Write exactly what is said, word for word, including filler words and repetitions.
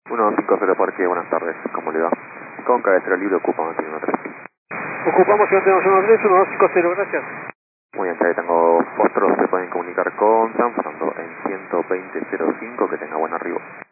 uno cinco cero Parque, buenas tardes, ¿cómo le va? Con cabecera libre ocupa uno uno tres. Ocupamos ciento uno tres, uno dos cinco cero, gracias. Muy bien, ya tengo otros, se pueden comunicar con San Fernando en ciento veinte cero cinco, que tenga buen arribo.